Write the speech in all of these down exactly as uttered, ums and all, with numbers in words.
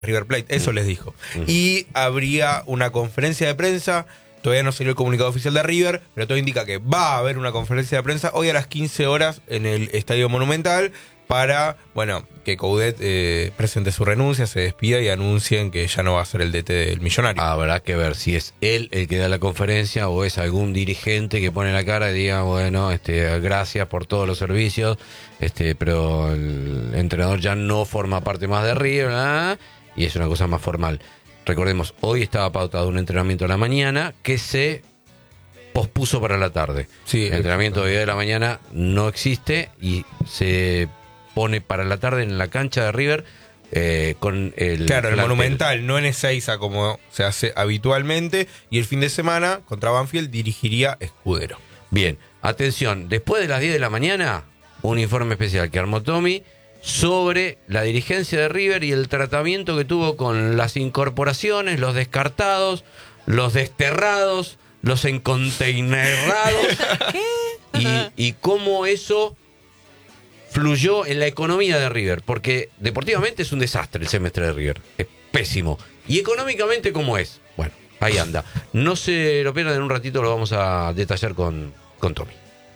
River Plate, eso Mm. les dijo. Mm. Y habría una conferencia de prensa, todavía no salió el comunicado oficial de River, pero todo indica que va a haber una conferencia de prensa hoy a las quince horas en el Estadio Monumental para, bueno, que Coudet eh, presente su renuncia, se despida y anuncien que ya no va a ser el D T del Millonario. Habrá que ver si es él el que da la conferencia o es algún dirigente que pone la cara y diga, bueno, este, gracias por todos los servicios, este, pero el entrenador ya no forma parte más de River, ¿ah? Y es una cosa más formal. Recordemos, hoy estaba pautado un entrenamiento a la mañana que se pospuso para la tarde. Sí, el entrenamiento de hoy de la mañana no existe y se pone para la tarde en la cancha de River eh, con el Claro, el plantel. Monumental, no en Ezeiza como se hace habitualmente, y el fin de semana contra Banfield dirigiría Escudero. Bien, atención, después de las diez de la mañana, un informe especial que armó Tommy sobre la dirigencia de River y el tratamiento que tuvo con las incorporaciones, los descartados, los desterrados, los enconteinados y, y cómo eso fluyó en la economía de River, porque deportivamente es un desastre el semestre de River, es pésimo. Y económicamente, ¿cómo es? Bueno, ahí anda. No se lo pierdan, en un ratito lo vamos a detallar con, con Tommy.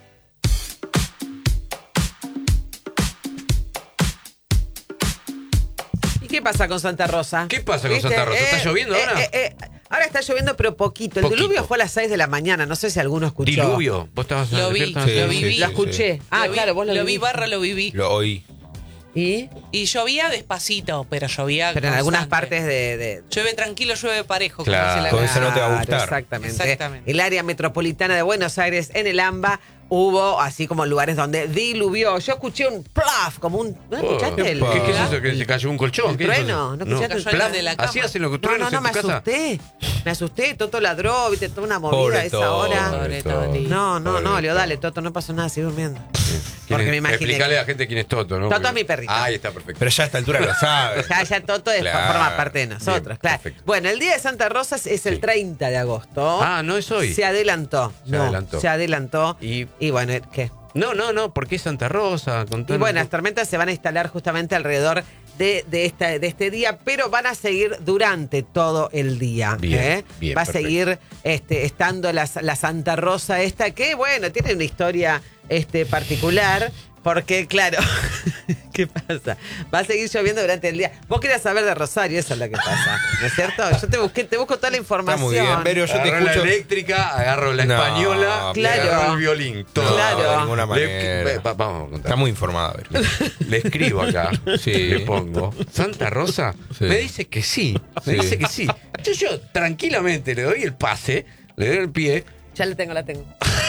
¿Y qué pasa con Santa Rosa? ¿Qué pasa con ¿Viste? Santa Rosa? ¿Está Eh, lloviendo eh, ahora? eh, eh, ahora está lloviendo, pero poquito. El Poquito. diluvio fue a las seis de la mañana. No sé si alguno escuchó. ¿Diluvio? ¿Vos estabas Lo vi, despierta? Sí, lo sí, viví. sí, Lo sí. escuché. Ah, Lo vi- claro, vos lo, Lo vi viviste. barra, lo viví. Lo oí. ¿Y? Y llovía despacito, pero llovía Pero en algunas constante. partes de... de- Llueve tranquilo, llueve parejo. como Claro. dice la Con canción. eso no te va a gustar. Exactamente. Exactamente. El área metropolitana de Buenos Aires, en el AMBA, hubo así como lugares donde diluvió. Yo escuché un plaf, como un... ¿No Oh, escuchaste el...? ¿Qué, qué es eso? ¿Que se cayó un colchón? ¿El ¿Qué es eso? trueno? ¿No escuchaste el trueno Plan- de la cama? ¿Así hacen los No, truenos no, no, en me tu casa? asusté. Me asusté, Toto ladró, viste, toda una movida Pobre a esa Toto. hora. Pobre Toto. Toti. No, no, no, Pobre Leo, Toto. dale, Toto, no pasó nada, sigue durmiendo. ¿Quién Porque es? me imaginé. Explícale a la gente quién es Toto, ¿no? Toto Porque- es mi perrito. Ah, ahí está, perfecto. Pero ya a esta altura lo sabe. Ya, ya Toto es- Claro. forma parte de nosotros, Bien, claro. perfecto. Bueno, el día de Santa Rosa es el Sí. treinta de agosto. Ah, ¿no es hoy? Se adelantó. Se no, adelantó. Se adelantó. Y- Y bueno, ¿qué? No, no, no, ¿por qué Santa Rosa? Y Contanos bueno, un las tormentas se van a instalar justamente alrededor de, de, esta, de este día, pero van a seguir durante todo el día. Bien, ¿eh? bien, Va a perfecto. seguir este, estando la, la Santa Rosa esta, que bueno, tiene una historia este, particular. Porque, claro, ¿qué pasa? Va a seguir lloviendo durante el día. Vos querías saber de Rosario, eso es lo que pasa, ¿no es cierto? Yo te busqué, te busco toda la información. Está muy bien, pero yo te Agarro escucho. la eléctrica, agarro la No, española, claro. y agarro el violín. Todo. Claro. No, de ninguna Le- manera. va- vamos a contar. Está muy informada, a ver. Le escribo acá, Sí. le pongo, Santa Rosa, Sí. me dice que sí, me Sí. dice que sí. Entonces yo tranquilamente le doy el pase, le doy el pie. Ya la tengo, la tengo.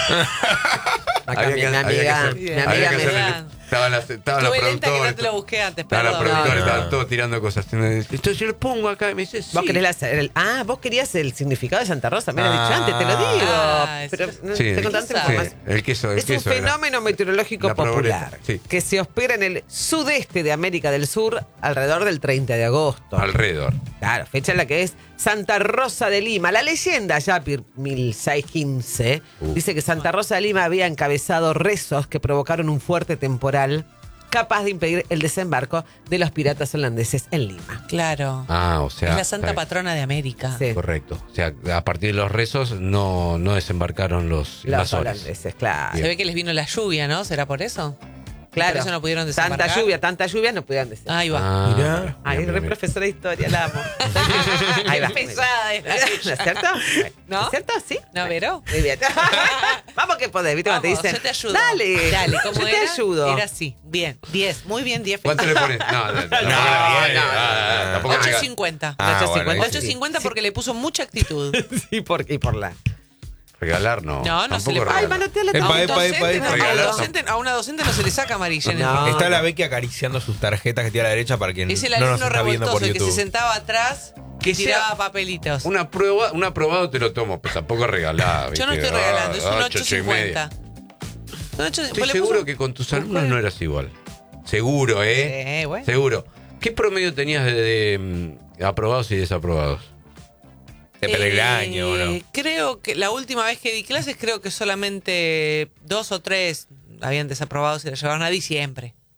Acá Había mi, que- mi había que amiga, hacer- mi había amiga que me... hacerle- Estaban las, estaban los Estuve lenta que productores. no te lo busqué antes, Estaban los perdón. productores, No, no. estaban todos tirando cosas. Entonces yo le pongo acá y me dice, sí. ¿Vos querés la- el- ah, vos querías el significado de Santa Rosa, me lo he dicho Ah. antes, te lo digo. Ah, pero eso- no Sí, te contaste sí, información. el queso, el Es un queso era- fenómeno meteorológico la popular proboleta, sí. que se espera en el sudeste de América del Sur alrededor del treinta de agosto. alrededor. Claro, fecha en la que es Santa Rosa de Lima. La leyenda ya por mil seiscientos quince Uh. dice que Santa Rosa de Lima había encabezado rezos que provocaron un fuerte temporal capaz de impedir el desembarco de los piratas holandeses en Lima. Claro. Ah, o sea. es la santa está patrona de América. Sí. correcto. O sea, a partir de los rezos no, no desembarcaron los Los invasores. holandeses, claro. Se ve que les vino la lluvia, ¿no? ¿Será por eso? Claro. Por eso no pudieron desembarcar. Tanta lluvia, tanta lluvia no pudieron decir. Ahí va. Ah, Mirá. Ay, bien, re bien, bien. profesora de historia, la amo. Ahí va. Pesada es la ¿No es cierto? ¿No? ¿Es cierto? Sí. ¿No, Vero? Muy bien. Vamos que podés, ¿viste? Cuando Vamos, te dicen, yo te ayudo. Dale. Dale, ¿cómo yo era? te ayudo. Era así. Bien. diez. Muy bien, diez. ¿Cuánto le pones? No, no, no, no, no. tampoco ocho rega- cincuenta. Ah, ocho bueno, cincuenta. ahí sí. ocho cincuenta porque le puso mucha actitud. Sí, por, y por la. regalar no. No, no se le tampoco paga. Ay, regalar. manotea la Epa, A un epa, docente, epa, epa. no, a, un Regalar, docente, a una docente no se le saca amarilla en el No. fondo. Está la Becky acariciando sus tarjetas que tiene a la derecha para quien Es el no nos alumno está viendo por revoltoso que se YouTube. sentaba atrás Que y tiraba sea papelitos. Una prueba, un aprobado te lo tomo, pero tampoco regalá. Yo no ¿viste? estoy regalando, es un Ah, ocho ocho y media. cincuenta. Un ocho- Estoy le seguro puso- que con tus alumnos no eras igual. Seguro, ¿eh? Sí, bueno. Seguro. ¿Qué promedio tenías de, de, mm, aprobados y desaprobados? Depende del Eh, año, ¿o no? Creo que la última vez que di clases, creo que solamente dos o tres habían desaprobado y se la llevaron a diciembre.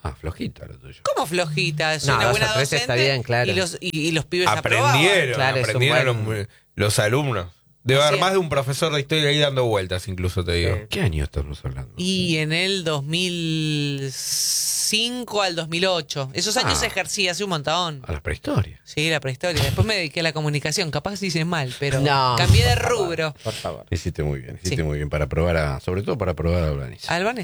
Ah, flojita lo tuyo. ¿Cómo flojita? Soy No, una dos buena o tres docente está bien, claro. y, los, y, y los pibes aprobaban. Aprendieron, Claro, es un aprendieron buen- los, los alumnos. Debe Así haber es. más de un profesor de historia ahí dando vueltas, incluso te digo. Sí. ¿Qué año estamos hablando? Y en el dos mil cinco al dos mil ocho. Esos años Ah. ejercí hace un montón. A la prehistoria. Sí, la prehistoria. Después me dediqué a la comunicación. Capaz que hice mal, pero No, cambié de por favor, rubro. Por favor. Hiciste muy bien, hiciste Sí. muy bien para probar a, sobre todo para probar a Albaniz. Albanés.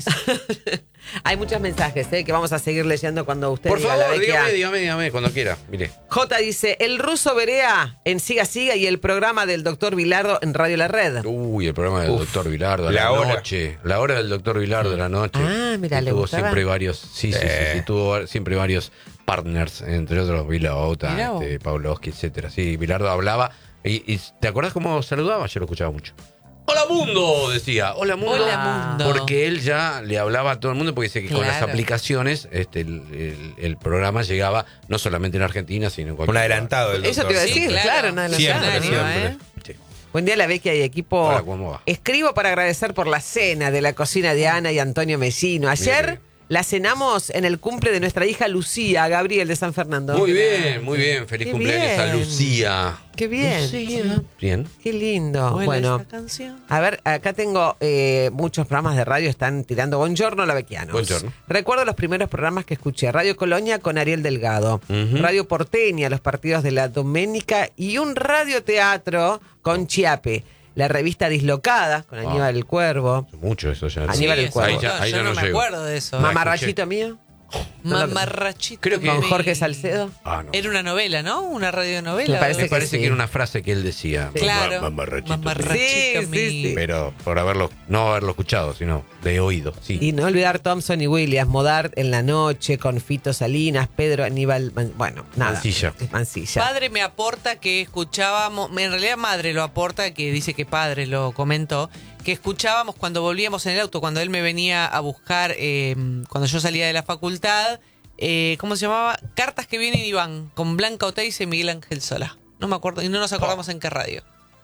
Hay muchos mensajes ¿eh? que vamos a seguir leyendo cuando usted Por diga la favor, vecchia. dígame, dígame, dígame, cuando quiera. Mire. J dice, el ruso Berea en Siga Siga y el programa del doctor Vilardo en Radio La Red. Uy, el programa del Uf, doctor Vilardo, a la, la hora. noche. La hora del doctor Vilardo de la noche. Ah, mira, Que ¿le tuvo gustaba? siempre varios, sí, sí, sí, Eh. sí, tuvo siempre varios partners, entre otros Mirá Vilauta, vos. este, Pavlovsky, etcétera. Sí, Vilardo hablaba. Y, y ¿te acordás cómo saludaba? Yo lo escuchaba mucho. ¡Hola mundo! Decía. ¡Hola mundo! Hola, mundo. Porque él ya le hablaba a todo el mundo, porque dice que con las Claro. aplicaciones este, el, el- el programa llegaba no solamente en Argentina, sino en cualquier Un adelantado del Eso te doctor. iba a Sí, decir, claro. claro, no, no, Siempre, no, no. siempre. ¿eh? lugar. Sí. Buen día, la vecchia y equipo. Hola, ¿cómo va? Escribo para agradecer por la cena de la cocina de Ana y Antonio Mesino. Ayer Mire. la cenamos en el cumple de nuestra hija Lucía, Gabriel de San Fernando. Muy bien, muy bien. Feliz Qué cumpleaños a bien. Lucía. Qué bien. Lucía. Bien. Qué lindo. Buena Bueno, esta canción. a ver, acá tengo eh, muchos programas de radio, están tirando Buongiorno la Vecchianos. Buongiorno. Recuerdo los primeros programas que escuché, Radio Colonia con Ariel Delgado, Ujú. Radio Porteña, los partidos de la Doménica y un radioteatro con Chiape, la revista Dislocada con Ah. Aníbal el Cuervo, Mucho eso ya. Aníbal el eso Cuervo. Ahí ya, ahí yo ya no no me llego. acuerdo de eso. Ma- Mamarrachito mío, Mamarrachito. Creo que- con mío. Jorge Salcedo. Ah, no. Era una novela, ¿no? Una radionovela. Me parece Me que parece sí. que era una frase que él decía. Claro. Ma- Mamarrachito. Mamarrachito Sí, sí, mío. sí. Pero por haberlo, no haberlo escuchado, sino de oído. Sí. Y no olvidar Thompson y Williams, Modart en la noche, con Fito Salinas, Pedro Aníbal, Man- bueno, nada. Mancilla. Mancilla. Padre me aporta que escuchábamos, en realidad madre lo aporta, que dice que padre lo comentó, que escuchábamos cuando volvíamos en el auto, cuando él me venía a buscar, eh, cuando yo salía de la facultad, eh, ¿cómo se llamaba? Cartas que vienen y van, con Blanca Oteiza y Miguel Ángel Solá. No me acuerdo, y no nos acordamos en qué radio.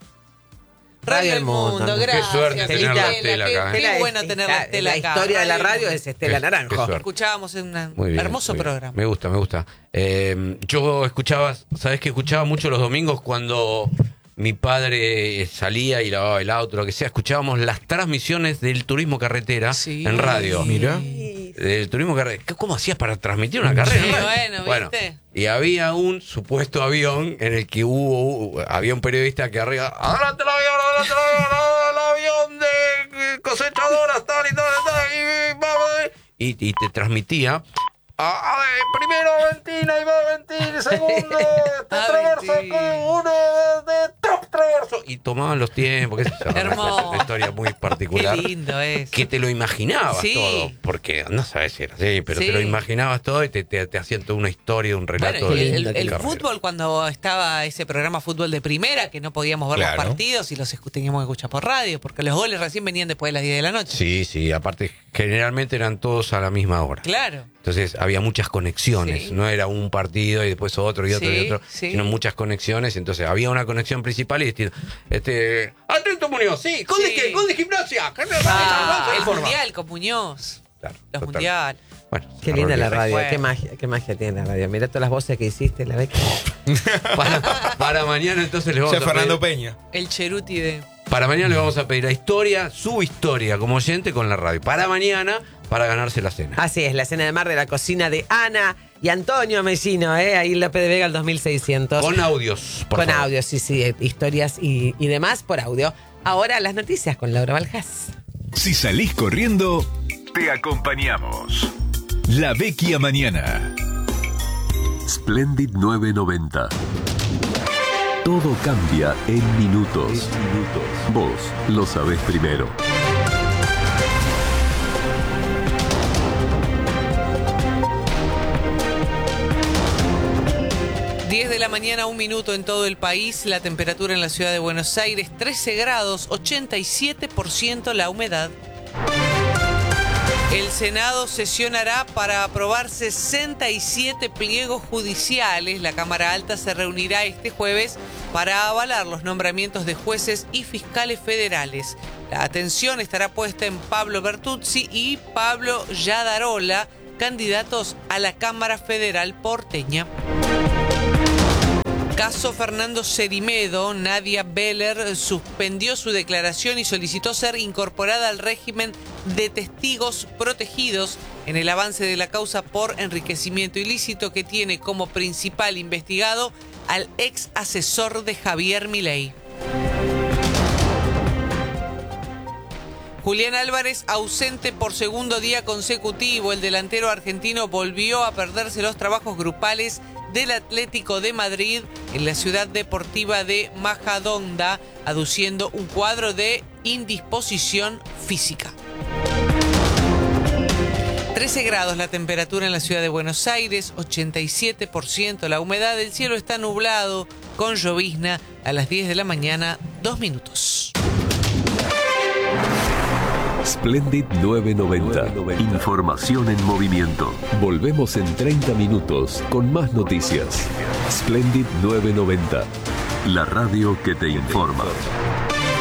Radio El Mundo, ¿no? gracias. Qué suerte tener la Estela qué- acá, ¿eh? Qué, La- bueno tener la la- Estela La acá. historia de la Radio El radio Mundo. es Estela Qué- Naranjo. qué suerte. Escuchábamos en un Muy bien, hermoso muy bien. programa. Me gusta, me gusta. Eh, yo escuchaba, ¿sabes que escuchaba mucho los domingos cuando mi padre salía y lavaba el auto, lo que sea? Escuchábamos las transmisiones del turismo carretera Sí. en radio. Mira. Del turismo carretera. ¿Cómo hacías para transmitir una carrera? Sí, en radio? bueno, ¿viste? y había un supuesto avión en el que hubo, había un periodista que arriba, adelante el avión, adelante el avión, el avión de cosechadoras, tal y tal y tal, y, vamos, y, y te transmitía. Ah, ah, eh, primero Ventina, y va Ventina, segundo, este Ah, traverso, Ventina. uno de top traverso. Y tomaban los tiempos, qué sé yo. Hermoso. Una historia muy Qué particular. lindo es. Que te lo imaginabas Sí. todo. Porque no sabes si era así, pero Sí. te lo imaginabas todo y te, te, te hacían toda una historia, un relato. Bueno, y de- el, de el carrera. fútbol, cuando estaba ese programa Fútbol de Primera, que no podíamos ver Claro. los partidos y los escu- teníamos que escuchar por radio, porque los goles recién venían después de las diez de la noche. Sí, sí, aparte generalmente eran todos a la misma hora. Claro. Entonces había muchas conexiones, Sí. no era un partido y después otro y otro Sí, y otro, sí. sino muchas conexiones. Entonces había una conexión principal y distinto. Este, Atento Muñoz, sí, gol de Sí. qué, gol de gimnasia. Ah, el Informa. Mundial con Muñoz. Claro, Los total. Mundial. Bueno, Qué linda la arroz radio, Bueno. qué magia, qué magia tiene la radio. Mirá todas las voces que hiciste, la vecchia. para, para mañana entonces les vamos Che, a Fernando pedir, Peña. El Cheruti de. para mañana le vamos a pedir la historia, su historia como oyente con la radio. Para mañana, para ganarse la cena. Así es, la cena de mar de la cocina de Ana y Antonio Mesino, ¿eh? Ahí en López de Vega, el dos mil seiscientos. Con audios, por Con favor. audio, sí, sí, eh, historias y, y demás por audio. Ahora las noticias con Laura Valjas. Si salís corriendo, te acompañamos. La Vecchia Mañana. Splendid nueve noventa. Todo cambia en minutos. Vos lo sabés primero. diez de la mañana, un minuto en todo el país. La temperatura en la ciudad de Buenos Aires, trece grados, ochenta y siete por ciento la humedad. El Senado sesionará para aprobar sesenta y siete pliegos judiciales. La Cámara Alta se reunirá este jueves para avalar los nombramientos de jueces y fiscales federales. La atención estará puesta en Pablo Bertuzzi y Pablo Yadarola, candidatos a la Cámara Federal porteña. Caso Fernando Cerimedo, Nadia Beller suspendió su declaración y solicitó ser incorporada al régimen de testigos protegidos en el avance de la causa por enriquecimiento ilícito que tiene como principal investigado al ex asesor de Javier Milei. Julián Álvarez ausente por segundo día consecutivo. El delantero argentino volvió a perderse los trabajos grupales del Atlético de Madrid en la ciudad deportiva de Majadahonda, aduciendo un cuadro de indisposición física. trece grados la temperatura en la ciudad de Buenos Aires, ochenta y siete por ciento la humedad, el cielo está nublado con llovizna a las diez de la mañana, dos minutos. Splendid novecientos noventa. Información en movimiento. Volvemos en treinta minutos con más noticias. Splendid novecientos noventa. La radio que te informa.